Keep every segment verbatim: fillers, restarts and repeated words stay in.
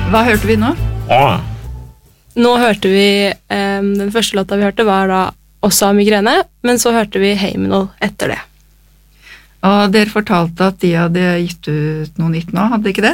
Hva hørte vi nå? Åh. Nå hørte vi, eh, den første låta vi hørte var da også av migrene, men så hørte vi Heimenol etter det. Og dere fortalte at de hadde gitt ut noe nytt nå, hadde de ikke det?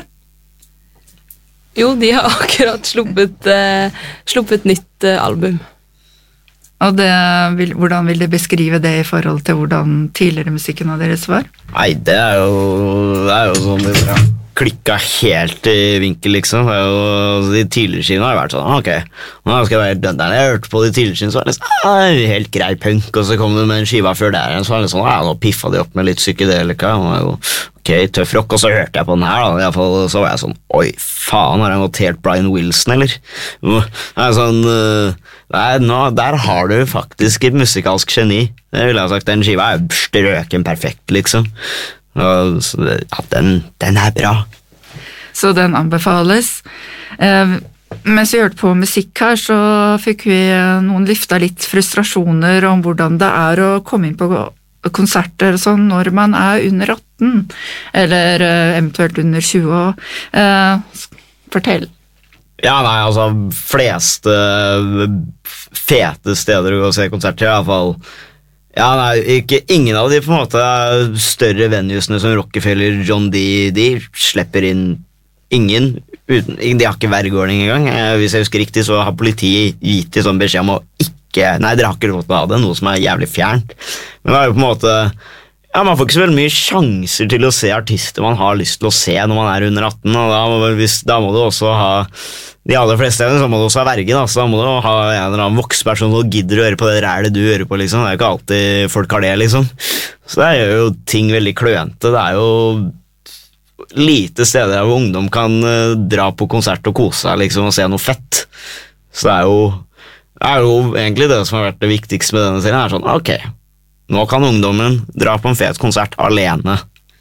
Jo, de har akkurat sluppet, eh, sluppet nytt eh, album. Og det, vil, hvordan vil de beskrive det i forhold til hvordan tidligere musikken av deres var? Nei, det er jo, det er jo sånn, det ja, klikket helt i vinkel, liksom. Det er jo, de tidligere skivene har vært sånn, ok, nå skal jeg være den der jeg hørte på de tidligere skivene, så var det liksom, ah, helt grei punk, og så kom det med en skiva før der, så var det sånn, ja, nå piffet de opp med litt psykedelika, og det var jo, ok, tøff rock, og så hørte jeg på den her, da, i hvert fall, så var jeg sånn, oi, faen, har han gått helt Brian Wilson, eller? Det er sånn, nei, nå, der har du faktisk et musikalsk geni, det vil jeg ha sagt, den skiva er strøken perfekt, liksom. Og, så, ja, den, den er bra. Så den anbefales. Eh, mens vi hørte på musikk her, så fikk vi noen lifta litt frustrasjoner om hvordan det er å komme inn på konserter og sånn når man er under atten, eller eh, eventuelt under tjue år. Eh, fortell. Ja, nei, altså, fleste fete steder å gå og se konserter, i hvert fall. Ja, nei, ikke, ingen av de på en måte større venuesene som Rockefeller, John D, de slipper inn ingen, uten, de har ikke vergårdning engang. Hvis jeg husker riktig, så har politiet gitt de sånn beskjed om å ikke, nei, dere har ikke lov til å ha det, noe som er jævlig fjernt. Men det er jo på en måte, ja, man får ikke så veldig mye sjanser til å se artister man har lyst til å se når man er under atten, og da, hvis, da må du også ha de aller fleste stedene, så må du også ha verge, da, så da må du ha en eller annen voksperson som gidder å høre på det rælet du hører på, liksom. Det er jo ikke alltid folk har det, liksom. Så det gjør jo ting veldig klønete. Det er jo lite steder hvor ungdom kan uh, dra på konsert og kose seg, liksom, og se noe fett. Så det er jo, det er jo egentlig det som har vært det viktigste med denne serien, er sånn, ok, nå kan ungdommen dra på en fet konsert alene.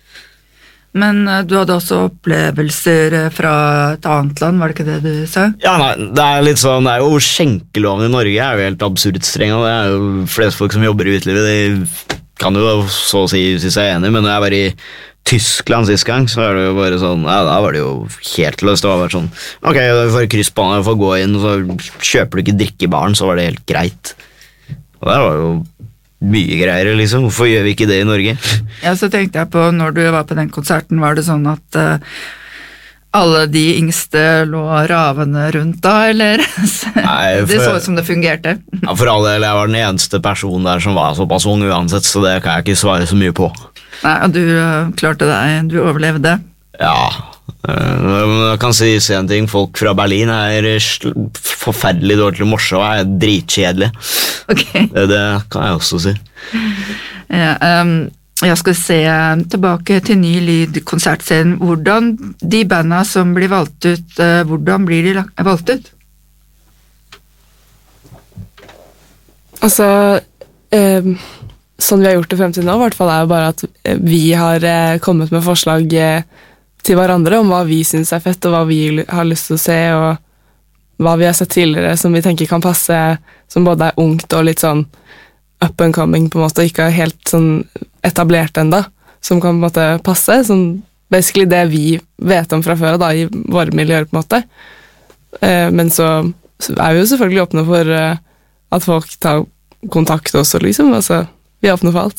Men du hadde også opplevelser fra et annet land, var det ikke det du sa? Ja, nei, det er litt sånn, det er jo skjenkeloven i Norge er jo helt absurd streng, og det er jo flest folk som jobber i utlivet, de kan jo så å si si seg enig, men når jeg var i Tyskland sist gang, så er det jo bare sånn, ja, da var det jo helt løst, det var bare sånn, ok, du får kryssbane, du får gå inn, så kjøper du ikke drikke i baren, så var det helt greit. Og det var jo mye greier, liksom. Hvorfor gjør vi ikke det i Norge? Ja, så tenkte jeg på, når du var på den konserten, var det sånn at uh, alle de yngste lå ravende rundt da, eller? Nei, for, det så ut som det fungerte. Ja, for all del, jeg var den eneste personen der som var såpass ung uansett, så det kan jeg ikke svare så mye på. Nei, og du uh, klarte deg, du overlevde. Ja, jeg kan si, si en ting, folk fra Berlin er forferdelig dårlig til å morse og er dritkjedelig. Okay. Det, det kan jeg også si. Ja, um, jeg skal se tilbake til ny lyd konsertscenen. Hvordan de bandene som blir valgt ut, uh, hvordan blir de valgt ut? Altså, um, sånn vi har gjort det frem til nå, i hvert fall er jo bare at vi har uh, kommet med forslag uh, til hverandre om hva vi synes er fett, og hva vi har lyst til å se, og hva vi har sett tidligere som vi tenker kan passe, som både er ungt og litt sånn up and coming på en måte, ikke helt sånn etablert enda, som kan på en måte passe, sånn basically det vi vet om fra før da, i våre miljøer på en måte. Eh, men så, så er vi jo selvfølgelig åpne for uh, at folk tar kontakt også, liksom, altså vi er åpne for alt.